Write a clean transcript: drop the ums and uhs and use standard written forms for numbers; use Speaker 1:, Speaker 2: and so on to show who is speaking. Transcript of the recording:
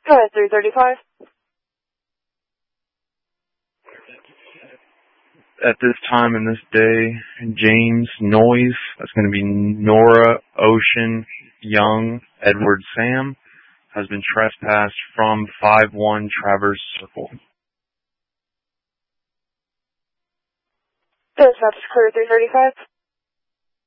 Speaker 1: Go ahead, 335.
Speaker 2: At this time and this day, James Noyes, that's going to be Nora, Ocean, Young, Edward, Sam, has been trespassed from 5-1 Traverse Circle.
Speaker 1: Dispatch is clear, 335.